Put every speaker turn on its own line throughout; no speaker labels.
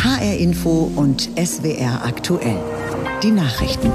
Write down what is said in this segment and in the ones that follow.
HR Info und SWR aktuell. Die Nachrichten.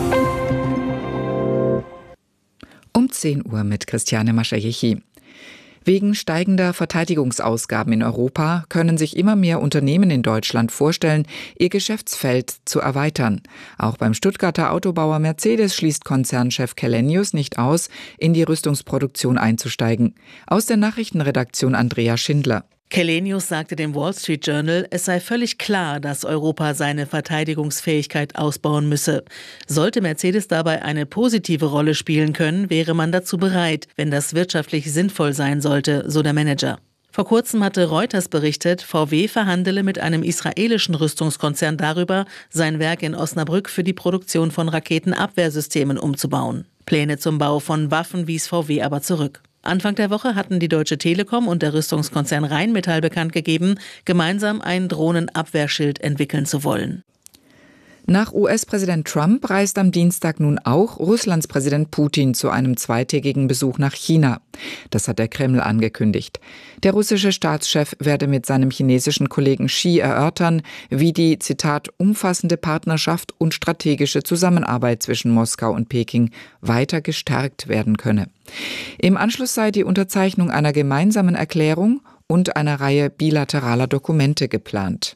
Um 10 Uhr mit Christiane Maschajechi. Wegen steigender Verteidigungsausgaben in Europa können sich immer mehr Unternehmen in Deutschland vorstellen, ihr Geschäftsfeld zu erweitern. Auch beim Stuttgarter Autobauer Mercedes schließt Konzernchef Källenius nicht aus, in die Rüstungsproduktion einzusteigen. Aus der Nachrichtenredaktion Andrea Schindler.
Källenius sagte dem Wall Street Journal, es sei völlig klar, dass Europa seine Verteidigungsfähigkeit ausbauen müsse. Sollte Mercedes dabei eine positive Rolle spielen können, wäre man dazu bereit, wenn das wirtschaftlich sinnvoll sein sollte, so der Manager. Vor kurzem hatte Reuters berichtet, VW verhandele mit einem israelischen Rüstungskonzern darüber, sein Werk in Osnabrück für die Produktion von Raketenabwehrsystemen umzubauen. Pläne zum Bau von Waffen wies VW aber zurück. Anfang der Woche hatten die Deutsche Telekom und der Rüstungskonzern Rheinmetall bekannt gegeben, gemeinsam ein Drohnenabwehrschild entwickeln zu wollen.
Nach US-Präsident Trump reist am Dienstag nun auch Russlands Präsident Putin zu einem zweitägigen Besuch nach China. Das hat der Kreml angekündigt. Der russische Staatschef werde mit seinem chinesischen Kollegen Xi erörtern, wie die, Zitat, umfassende Partnerschaft und strategische Zusammenarbeit zwischen Moskau und Peking weiter gestärkt werden könne. Im Anschluss sei die Unterzeichnung einer gemeinsamen Erklärung und einer Reihe bilateraler Dokumente geplant.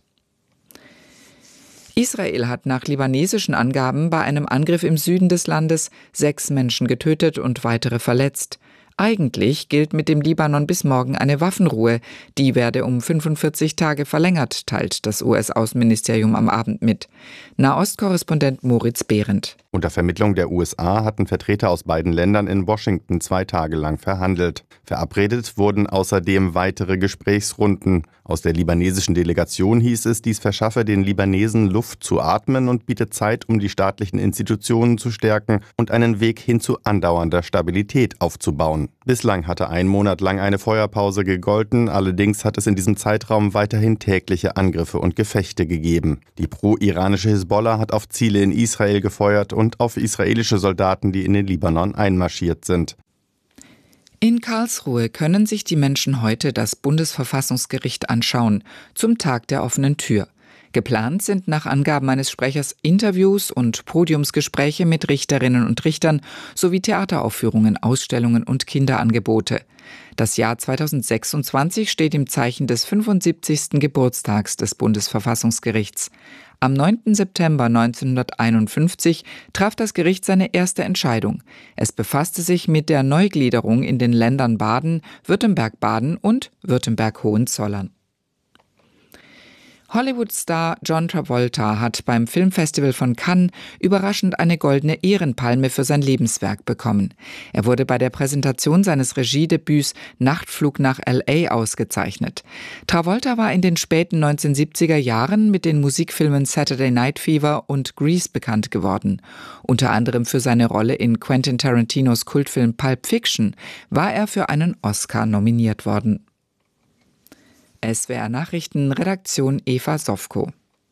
Israel hat nach libanesischen Angaben bei einem Angriff im Süden des Landes 6 Menschen getötet und weitere verletzt. Eigentlich gilt mit dem Libanon bis morgen eine Waffenruhe. Die werde um 45 Tage verlängert, teilt das US-Außenministerium am Abend mit. Nahost-Korrespondent Moritz Behrendt.
Unter Vermittlung der USA hatten Vertreter aus beiden Ländern in Washington 2 Tage lang verhandelt. Verabredet wurden außerdem weitere Gesprächsrunden. Aus der libanesischen Delegation hieß es, dies verschaffe den Libanesen Luft zu atmen und biete Zeit, um die staatlichen Institutionen zu stärken und einen Weg hin zu andauernder Stabilität aufzubauen. Bislang hatte 1 Monat lang eine Feuerpause gegolten, allerdings hat es in diesem Zeitraum weiterhin tägliche Angriffe und Gefechte gegeben. Die pro-iranische Hisbollah hat auf Ziele in Israel gefeuert und auf israelische Soldaten, die in den Libanon einmarschiert sind.
In Karlsruhe können sich die Menschen heute das Bundesverfassungsgericht anschauen, zum Tag der offenen Tür. Geplant sind nach Angaben eines Sprechers Interviews und Podiumsgespräche mit Richterinnen und Richtern sowie Theateraufführungen, Ausstellungen und Kinderangebote. Das Jahr 2026 steht im Zeichen des 75. Geburtstags des Bundesverfassungsgerichts. Am 9. September 1951 traf das Gericht seine erste Entscheidung. Es befasste sich mit der Neugliederung in den Ländern Baden, Württemberg-Baden und Württemberg-Hohenzollern. Hollywood-Star John Travolta hat beim Filmfestival von Cannes überraschend eine goldene Ehrenpalme für sein Lebenswerk bekommen. Er wurde bei der Präsentation seines Regiedebüts Nachtflug nach L.A. ausgezeichnet. Travolta war in den späten 1970er Jahren mit den Musikfilmen Saturday Night Fever und Grease bekannt geworden. Unter anderem für seine Rolle in Quentin Tarantinos Kultfilm Pulp Fiction war er für einen Oscar nominiert worden. SWR Nachrichten, Redaktion Eva Sofko.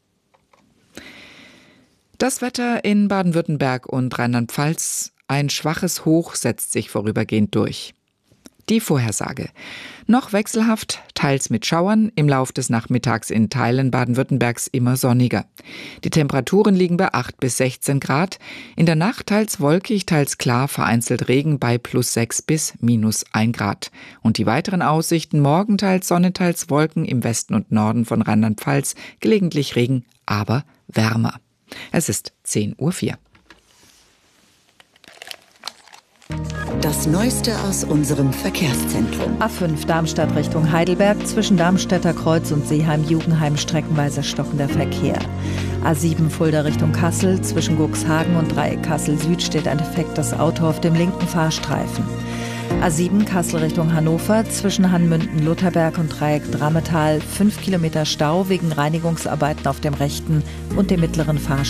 Das Wetter in Baden-Württemberg und Rheinland-Pfalz: ein schwaches Hoch setzt sich vorübergehend durch. Die Vorhersage: noch wechselhaft, teils mit Schauern, im Lauf des Nachmittags in Teilen Baden-Württembergs immer sonniger. Die Temperaturen liegen bei 8 bis 16 Grad, in der Nacht teils wolkig, teils klar, vereinzelt Regen bei +6 bis -1 Grad. Und die weiteren Aussichten: morgen teils Sonne, teils Wolken, im Westen und Norden von Rheinland-Pfalz gelegentlich Regen, aber wärmer. Es ist 10:04 Uhr.
Das Neueste aus unserem Verkehrszentrum.
A5 Darmstadt Richtung Heidelberg, zwischen Darmstädter Kreuz und Seeheim-Jugendheim streckenweise stockender Verkehr. A7 Fulda Richtung Kassel, zwischen Guxhagen und Dreieck Kassel Süd steht ein defektes Auto auf dem linken Fahrstreifen. A7 Kassel Richtung Hannover, zwischen Hanmünden-Lutherberg und Dreieck Drammetal 5 Kilometer Stau wegen Reinigungsarbeiten auf dem rechten und dem mittleren Fahrstreifen.